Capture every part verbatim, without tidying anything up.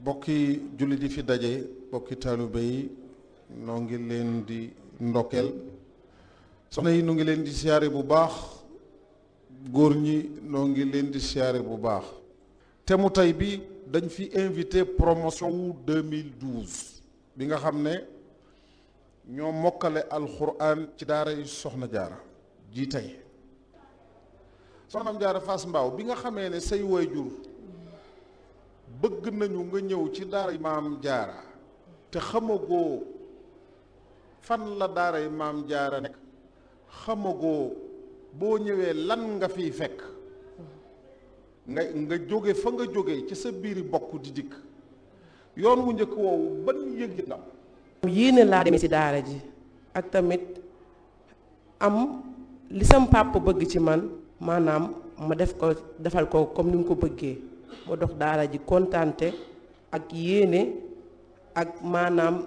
bokki jullit yi fi daje bokki taalibe yi noo ngi leen di ndokkeel soxna yi noo ngi leen di siyaare bu baax góor ñi noo ngi leen di siyaare bu baax te mu tey bi dañ fi invité promotion wu deux mille douze bi nga xam ne ñoo mokkale alxuraan ci daara yi soxna jaara ji tey soxna jaara Fass Mbao bi nga xamee ne say waajur bëgg nañu nga ñëw ci daara maam jaara te xamagoo fan la daara yi maam jaara nekk xamagoo boo ñëwee lan nga fiy fekk nga nga jóge fa nga jóge ci sa biiri bokk di dikk yoon wu njëkk woowu ban yëg ndam yéene laa demee ci daara ji ak tamit am li sam papa bëgg ci man maanaam ma def ko defal ko comme ni mu ko bëggee ma dox daara ji kontaante ak yéene ak maanaam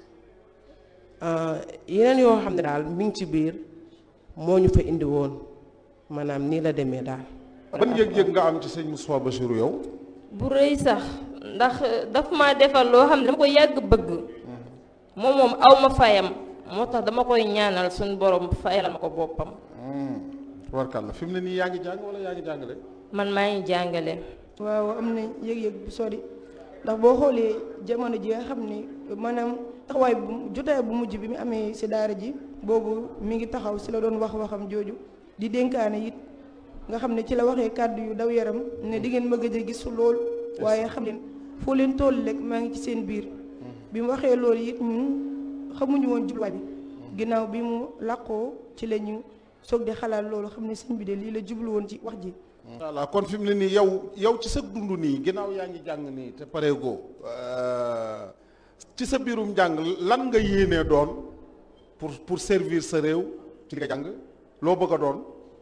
yeneen yoo xam ne daal mi ngi ci biir moo ñu fa indi woon maanaam nii la demee daal. ban yëg-yëg nga am ci sëñ Moustapha Bassirou yow. bu rëy sax ndax daf ma defal loo xam ne dama ko yàgg bëgg moom moom aw ma fayam moo tax dama koy ñaanal suñu borom fayal ma ko boppam. tubarkàlla fi mu ne nii yaa ngi jàng wala yaa ngi jàngale. man maa ngi jàngale. waaw am na yëg-yëg bu sori ndax boo xoolee jamono ji nga xam ni maanaam taxawaay bu jotaay bu mujj bi mu amee si daara ji boobu mi ngi taxaw si la doon wax waxam jooju di dénkaane it nga xam ne ci la waxee kàddu yu daw yaram ne di ngeen ma gëj a gis lool waaye xam leen foo leen toll rek maa ngi ci seen biir bi mu waxee loolu it ñun xamuñu woon jubluwaay bi ginnaaw bi mu làqoo ci la ñu soog di xalaat loolu xam ne sëñ bi de lii la jublu woon ci wax ji. voilà kon fi mu ne nii yow yow ci sa dund nii ginnaaw yaa ngi jàng nii te pareegoo ci sa biirum njàng lan nga yéenee doon pour pour servir sa réew ci nga jàng loo bëgg a doon.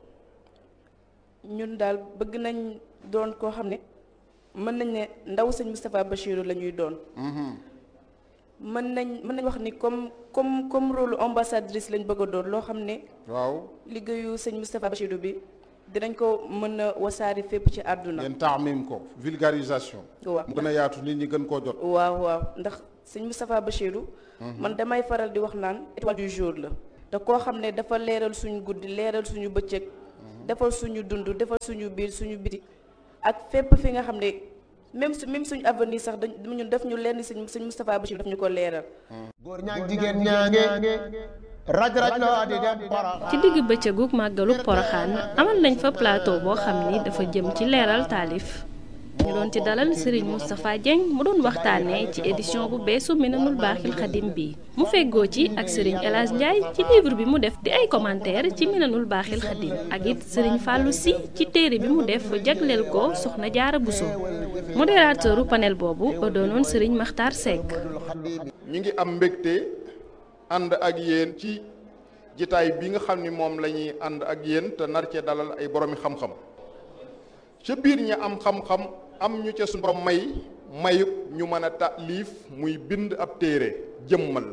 ñun daal bëgg nañ doon koo xam ne mën nañ ne ndaw sëñ Moustapha Bassirou la ñuy doon. mën nañ mën nañ wax ni comme comme comme rôle ambassadrice lañ bëgg a doon loo xam ne. waaw liggéeyu sëñ Moustapha Bassirou bi. dinañ ko mën a wasaari fépp ci àdduna. ngeen taamim ko vulgarisation. waaw mu gën a yaatu nit ñi gën koo jot. waaw waaw ndax sëñ Moustapha Bassirou. man damay faral di wax naan étoile du jour la. te koo xam ne dafa leeral suñu guddi leeral suñu bëccëg. defal suñu dund defal suñu biir suñu biti. ak fépp fi nga xam ne même su même suñu avenir sax dañ ñun def ñu lenn sëñ sëñ Moustapha Bassirou daf ñu ko leeral. góor ñaag jigéen ñaange. raj raj loo di dem Porokhane. ci digg bëccëgu màggalu Porokhane amal nañ fa plateau boo xam ni dafa jëm ci leeral taalif ñu doon ci dalal Serigne Moustapha Dieng mu doon waxtaanee ci édition bu beesu Minanul Baaxil Xadim bi mu feggoo ci ak Serigne El Hadj Ndiaye ci livre bi mu def di ay commentaire ci Minanul Baaxil Xadim ak it Serigne Fallou Sy ci téere bi mu def jagleel ko Soxna Jaara Bousso modérateuru panel boobu doonoon Serigne Makhtar Seck. ñu ngi am mbégte ànd ak yéen ci jitaay bi nga xam ni moom la ñuy ànd ak yéen te nar cee dalal ay boroomi xam-xam ca biir ñi am xam-xam am ñu ca suñu borom may mayub ñu mën a taalif muy bind ab téere jëmmal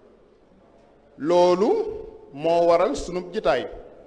loolu moo waral sunu jitaay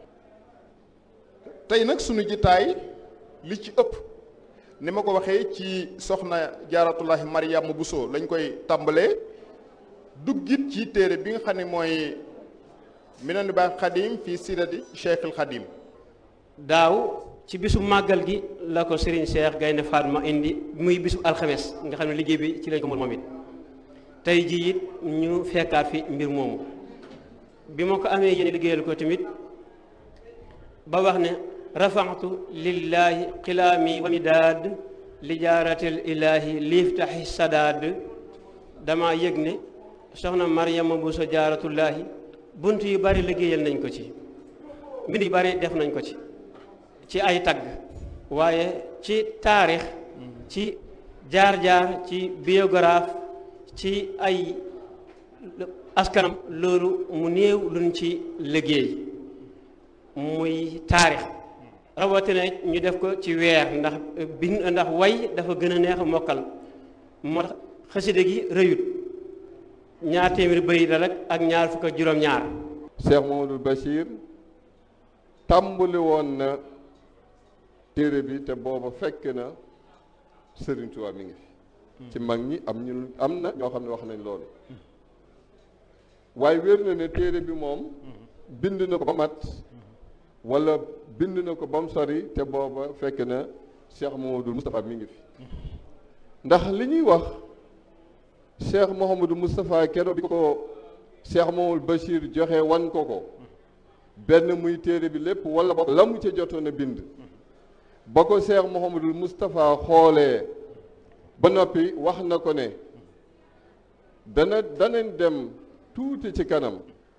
tey nag sunu jitaay li ci ëpp ni ma ko waxee ci soxna jaaratullahi Mariama Bousso lañ koy tàmbalee duggit ci téere bi nga xam ne mooy Minanul Baaxil Xadim fii sirati Cheikhul Xadim. daaw ci bisu màggal gi la ko Serigne Cheikh Gaynde Fatma indi muy bisu alxames nga xam ne liggéey bi ci lañ ko moom it tey jii it ñu fekkaat fi mbir moomu bi ma ko amee yéen liggéeyal ko tamit ba wax ne rafaxtu lillahi xilaami wa midaad li jaaratil ilaahi liiftaxi sadaad dama yëg ne soxna Mariama Bousso jaaratullaahi bunt yu bari liggéeyal nañ ko ci mbind yu bari def nañ ko ci ci ay tagg waaye ci taarix ci jaar-jaar ci biographe ci ay askanam loolu mu néew luñ ci liggéey muy taarix rawatina ñu def ko ci weer ndax bind ndax way dafa gën a neex a mokkal moo tax xasida gi rëyut ñaar téeméeri bëy la rek ak ñaar fukk ak juróom-ñaar. Cheikh Mamadou Bachir tàmbali woon na téere bi te booba fekk na Serigne Touba mi ngi fi ci mag ñi am ñu am na ñoo xam ne wax nañ loolu waaye wér na ne téere bi moom bind na ko ba mat wala bind na ko ba mu sori te booba fekk na Cheikh Mouhamadou Moustapha mi ngi fi ndax li ñuy wax Cheikh Mouhamadou Moustapha keroog bi ko Cheikh Mouhamadou Bachir joxe wan ko ko benn muy téere bi lépp wala ba la mu ca jotoon a bind ba ko Cheikh Mouhamadou Moustapha xoolee ba noppi wax na ko ne dana danañ dem tuuti ci kanam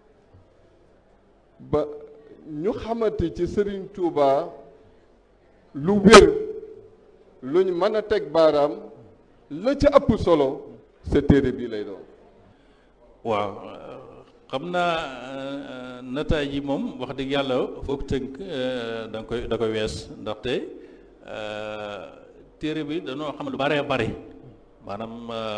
ba ñu xamante ci Serigne Touba lu wér luñ mën a teg baaraam la ca ëpp solo sa téere bii lay doon. waaw xam naa nataay yi moom wax dëgg yàlla foog tënk da nga koy da koy wees ndaxte téere bi dañoo xam lu baree bari maanaam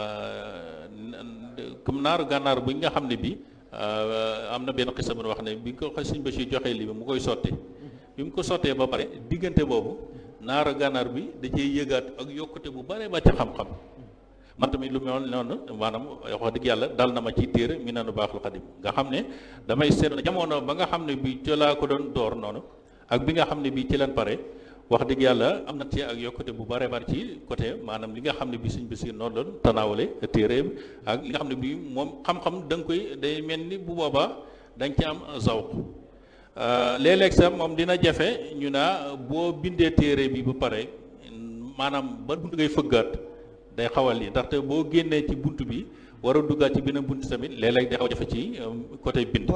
comme naaru gànnaar bu nga xam ne bi am na benn xisa bu wax ne bi ko Sëñ Bachir joxee li bi mu koy sotti bi mu ko sottee ba pare diggante boobu naaru gànnaar bi da cee yëgaat ak yokkute bu baree ba ci xam-xam man tamit lu mel noonu maanaam wax dëgg yàlla dal na ma ci téere mi nanu baaxul xadim nga xam ne damay seetlu jamono ba nga xam ne bi ci laa ko doon door noonu ak bi nga xam ne bi ci leen pare wax dëgg yàlla am na ci ak yokkute bu bare bari ci côté maanaam li nga xam ne bi Sëñ Basiir noonu doon tanaawale téere ak li nga xam ne bi moom xam-xam da nga koy day mel ni bu boobaa da nga ci am zawq léeg-léeg sax moom dina jafe ñu naa boo bindee téere bi ba pare maanaam ba bunt ngay fëggaat day xawal yi ndaxte boo génnee ci bunt bi war a duggaat ci beneen bunt tamit léeg-léeg day xaw jafe ci côté bind.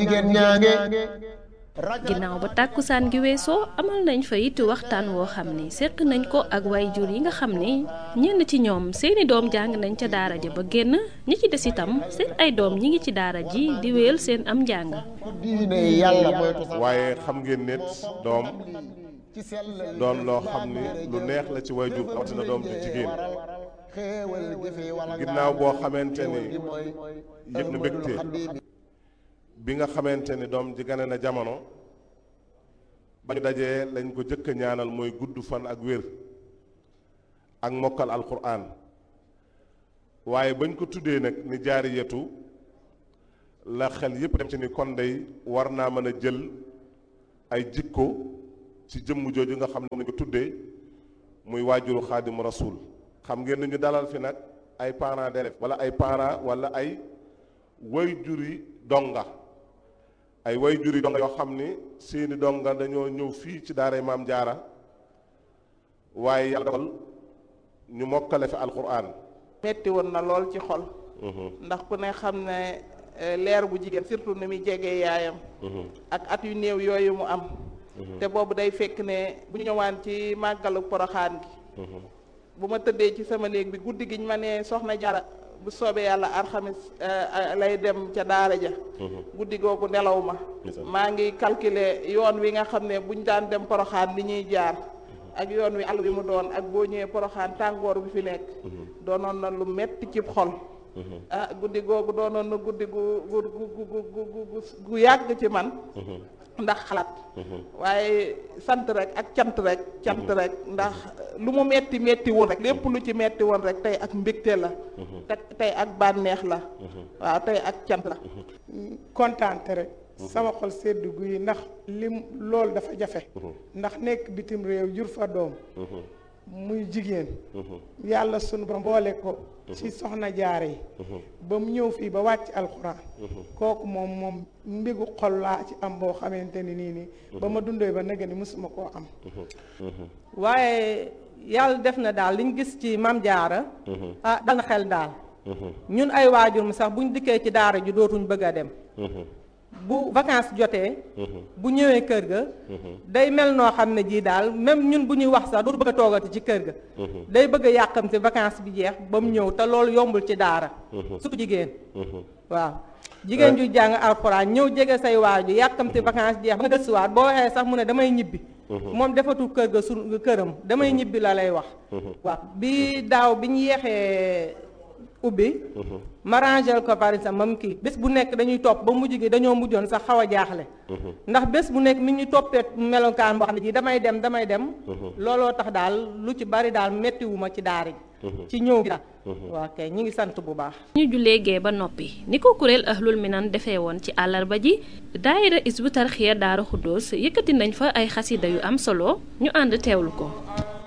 ginnaaw ba tàkkusaan gi weesoo amal nañ fa it waxtaan woo xam ni seq nañ ko ak waajur yi nga xam ni ñenn ci ñoom seeni doom jàng nañ ca daara ja ba génn ñi ci des itam seen ay doom ñi ngi ci daara ji di wéyal seen am njàng. waaye xam ngeen nit doom doon loo xam ni lu neex la ci waajur rawatina doom ju jigéen ginnaaw boo xamante ni yëg na mbégte bi nga xamante ni doom ji gane na jamono ba ñu dajee lañ ko jëkk a ñaanal mooy gudd fan ak wér ak mokkal alquran waaye bañ ko tuddee nag ni jaariyatu la xel yépp dem ci ni kon day war naa mën a jël ay jikko ci jëmm jooju nga xam ne nañ ko tuddee muy waajuru xaadimu rasul xam ngeen ni ñu dalal fi nag ay parents d'élèves wala ay parents wala ay waajuri donga ay way juri donga yoo xam ni seeni donga dañoo ñëw fii ci daaray maam jaara waaye yàlla dogal ñu mokkale fi alquran metti woon na lool ci xol ndax ku ne xam ne leer bu jigéen surtout ni muy jegee yaayam ak at yu néew yooyu mu am te boobu day fekk ne bu ñu ñëwaan ci màggalu poroxaan gi bu ma tëddee ci sama néeg bi guddi gi ñu ma ne soxna Jaara bu soobee yàlla alxamis lay dem ca daara ja guddi googu nelaw ma maa ngi calculer yoon wi nga xam ne buñ daan dem poroxaan ni ñuy jaar ak yoon wi àll bi mu doon ak boo ñëwee poroxaan tàngoor bi fi nekk doonoon na lu metti ci xol ah guddi googu doonoon na guddi gu gu gu gu gu yàgg ci man ndax xalaat waaye sant rek ak cant rek cant rek ndax lu mu metti metti woon rek lépp lu ci metti woon rek tey ak mbégte la te tey ak bànneex la waaw tey ak cant la kontaante rek sama xol seddu guy ndax lim loolu dafa jafe ndax nekk bitim réew jur fa doom muy jigéen yàlla sunu ba mboole ko ci soxna jaare yi ba mu ñëw fii ba wàcc alxuraan kooku moom moom mbigu xol laa ci am boo xamante ni nii nii ba ma dundee ba nega ni mësuma koo am waaye yàlla def na daal liñ gis ci mam jaara ah dal na xel daal ñun ay waajur mu sax buñ dikkee ci daara ji dootuñ bëgg a dem bu vacances jotee bu ñëwee kër ga day mel noo xam ne jii daal même ñun bu ñuy wax sax dootu bëgg a toogati ci kër ga day bëgg a yàqamte vacances bi jeex ba mu ñëw te loolu yombul ci daara surtout jigéen waaw jigéen ju jàng alxuraan ñëw jege say waaju yàqamte vacances jeex ba nga gëstuwaat boo waxee sax mu ne damay ñibbi moom defatul kër ga su këram damay ñibbi la lay wax waaw bi daaw bi ñu yeexee ubbi ma rangel ko par exemple mam kii bés bu nekk dañuy topp ba mujj gi dañoo mujjoon sax xaw a jaaxle ndax bés bu nekk mi ñu toppee melokaan boo xam ne ji damay dem damay dem looloo tax daal lu ci bari daal mettiwuma ci daara ji ci ñëw gi daal waa kay ñi ngi sant bu baax ñu jullee gee ba noppi ni ko kuréel ahlul minan defee woon ci àllarba ji daayira Hizbut Tarqiyyah Daaru Xuddoos yëkkati nañ fa ay xasida yu am solo ñu ànd teewlu ko